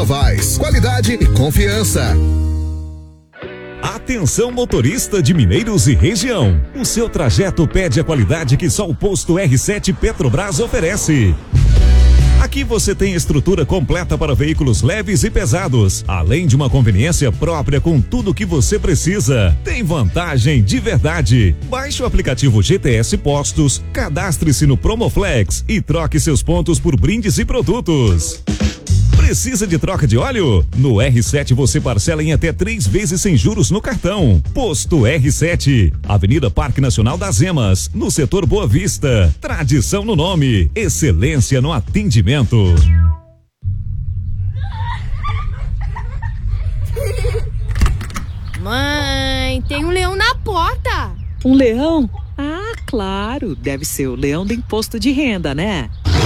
Novaes, qualidade e confiança. Atenção motorista de Mineiros e região. O seu trajeto pede a qualidade que só o posto R7 Petrobras oferece. Aqui você tem estrutura completa para veículos leves e pesados, além de uma conveniência própria com tudo o que você precisa. Tem vantagem de verdade. Baixe o aplicativo GTS Postos, cadastre-se no Promoflex e troque seus pontos por brindes e produtos. Precisa de troca de óleo? No R7 você parcela em até 3 vezes sem juros no cartão. Posto R7, Avenida Parque Nacional das Emas, no setor Boa Vista. Tradição no nome, excelência no atendimento. Mãe, tem um leão na porta. Um leão? Ah, claro, deve ser o leão do imposto de renda, né?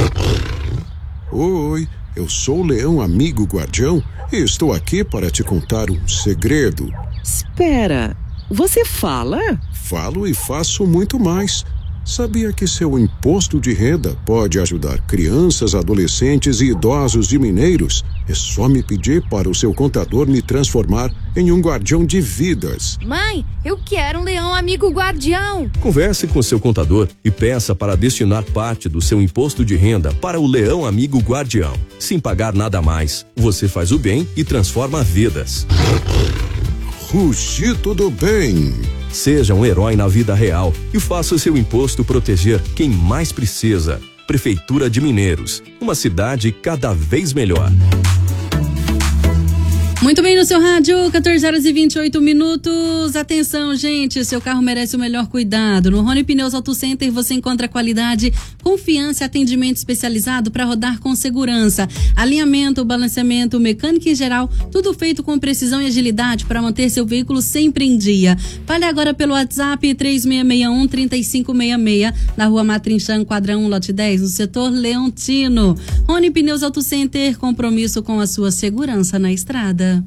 Oi. Eu sou o Leão Amigo Guardião e estou aqui para te contar um segredo. Espera, você fala? Falo e faço muito mais. Sabia que seu imposto de renda pode ajudar crianças, adolescentes e idosos de Mineiros? É só me pedir para o seu contador me transformar em um guardião de vidas. Mãe, eu quero um leão amigo guardião. Converse com seu contador e peça para destinar parte do seu imposto de renda para o Leão Amigo Guardião. Sem pagar nada mais, você faz o bem e transforma vidas. Rugi, tudo bem. Seja um herói na vida real e faça o seu imposto proteger quem mais precisa. Prefeitura de Mineiros, uma cidade cada vez melhor. Muito bem, no seu rádio, 14 horas e 28 minutos. Atenção, gente, seu carro merece o melhor cuidado. No Rony Pneus Auto Center você encontra qualidade, confiança e atendimento especializado para rodar com segurança. Alinhamento, balanceamento, mecânica em geral, tudo feito com precisão e agilidade para manter seu veículo sempre em dia. Fale agora pelo WhatsApp 3661-3566, na Rua Matrinchã, quadra 1, lote 10, no setor Leontino. Rony Pneus Auto Center, compromisso com a sua segurança na estrada.